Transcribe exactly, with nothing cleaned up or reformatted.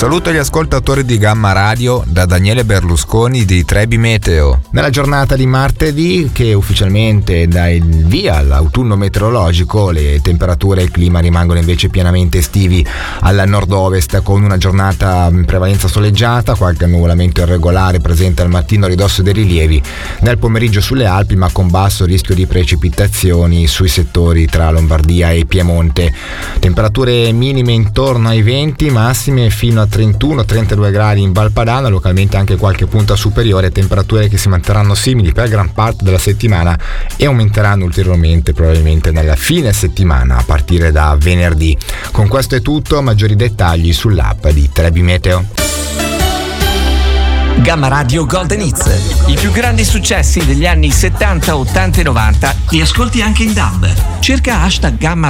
saluto agli ascoltatori di Gamma Radio da Daniele Berlusconi di Trebi Meteo. Nella giornata di martedì, che ufficialmente dà il via all'autunno meteorologico, le temperature e il clima rimangono invece pienamente estivi al nord-ovest, con una giornata in prevalenza soleggiata, qualche annuvolamento irregolare presente al mattino a ridosso dei rilievi, nel pomeriggio sulle Alpi, ma con basso rischio di precipitazioni sui settori tra Lombardia e Piemonte. Temperature minime intorno ai venti, massime fino a trentuno trentadue gradi in Valpadana, localmente anche qualche punta superiore, temperature che si manterranno simili per gran parte della settimana e aumenteranno ulteriormente probabilmente nella fine settimana a partire da venerdì. Con questo è tutto, maggiori dettagli sull'app di Trebi Meteo. Gamma Radio Golden Hits, i più grandi successi degli anni settanta, ottanta e novanta li ascolti anche in D A B. Cerca hashtag Gamma